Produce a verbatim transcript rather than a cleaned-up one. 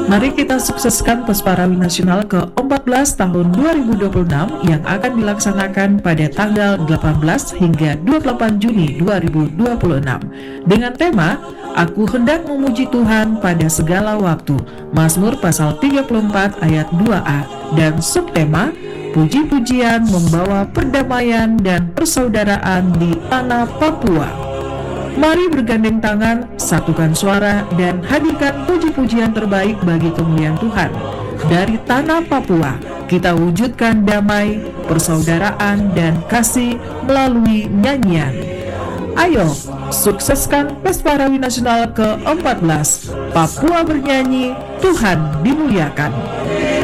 Mari kita sukseskan Pesparawi Nasional ke empat belas tahun dua ribu dua puluh enam yang akan dilaksanakan pada tanggal delapan belas hingga dua puluh delapan Juni dua ribu dua puluh enam dengan tema Aku Hendak Memuji Tuhan pada Segala Waktu, Mazmur pasal tiga puluh empat ayat dua a, dan subtema Puji-pujian membawa perdamaian dan persaudaraan di tanah Papua. Mari bergandeng tangan, satukan suara, dan hadirkan puji-pujian terbaik bagi kemuliaan Tuhan. Dari tanah Papua, kita wujudkan damai, persaudaraan, dan kasih melalui nyanyian. Ayo, sukseskan Pesparawi Nasional ke empat belas. Papua bernyanyi, Tuhan dimuliakan.